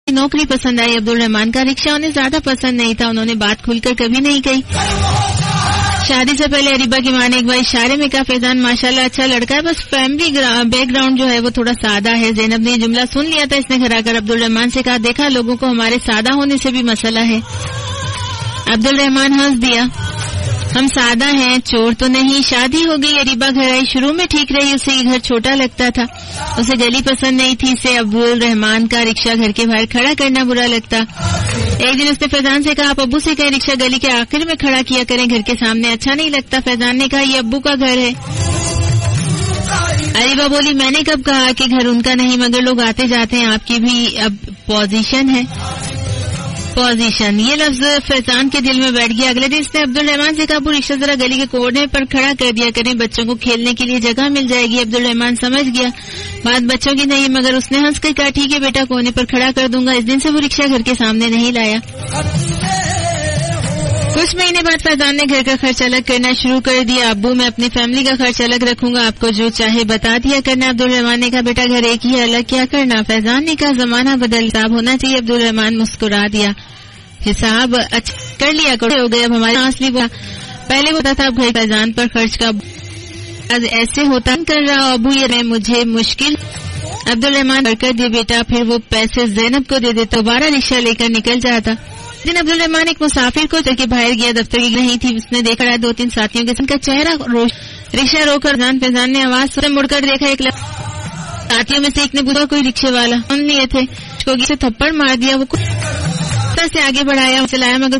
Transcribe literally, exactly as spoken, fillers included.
नौकरी पसंद आई अब्दुल रहमान का रिक्शा उन्हें ज्यादा पसंद नहीं था, उन्होंने बात खुलकर कभी नहीं कही। शादी से पहले अरीबा की मां ने एक बार इशारे में कहा फैजान माशाल्लाह अच्छा लड़का है, बस फैमिली बैकग्राउंड जो है वो थोड़ा सादा है। ज़ैनब ने ये जुमला सुन लिया था, इसने घर आकर अब्दुल रहमान से कहा देखा लोगों को हमारे सादा होने से भी मसला है। अब्दुल रहमान हंस दिया, हम सादा हैं, चोर तो नहीं। शादी हो गई, अरीबा घर आई, शुरू में ठीक रही, उसे ये घर छोटा लगता था, उसे गली पसंद नहीं थी, इसे अब्दुल रहमान का रिक्शा घर के बाहर खड़ा करना बुरा लगता। एक दिन उसने फैजान से कहा आप अब्बू से कहें रिक्शा गली के आखिर में खड़ा किया करें, घर के सामने अच्छा नहीं लगता। फैजान ने कहा ये अब्बू का घर है। अरीबा बोली मैंने कब कहा कि घर उनका नहीं, मगर लोग आते जाते हैं, आपकी भी अब पोजीशन है। पोजीशन ये लफ्ज फैजान के दिल में बैठ गया। अगले दिन इसने अब्दुल रहमान से कहा अब्बू रिक्शा जरा गली के कोने पर खड़ा कर दिया करें, बच्चों को खेलने के लिए जगह मिल जाएगी। अब्दुल रहमान समझ गया बात बच्चों की नहीं, मगर उसने हंस कर कहा ठीक है बेटा कोने पर खड़ा कर दूंगा। इस दिन से वो रिक्शा घर के सामने नहीं लाया। कुछ महीने बाद फैजान ने घर का खर्च अलग करना शुरू कर दिया। अब्बू मैं अपनी फैमिली का खर्च अलग रखूंगा, आपको जो चाहे बता दिया करना। अब्दुल रहमान ने कहा बेटा घर एक ही है, अलग क्या करना। फैजान ने कहा जमाना बदल, हिसाब होना चाहिए। अब्दुल रहमान मुस्कुरा दिया, हिसाब अच्छा कर लिया करो, हो गया अब हमारे पास भी पहले होता था, अब घर फैजान पर खर्च का आज ऐसे होता कर रहा। अबू ये मुझे मुश्किल। अब्दुल रहमान बरकत दिए बेटा, फिर वो पैसे ज़ैनब को दे देता, दोबारा रिक्शा लेकर निकल जाता। दिन अब्दुल रहमान एक मुसाफिर को चल के बाहर गया, दफ्तर की नहीं थी, उसने देखा है दो तीन साथियों के का चेहरा रोश। रिक्शा रोकर फैजान फैजान ने आवाज से मुड़कर देखा, एक साथियों में से एक ने पूछा कोई रिक्शे वाला, सुन लिए थे, थप्पड़ मार दिया, वो से आगे बढ़ाया चलाया, मगर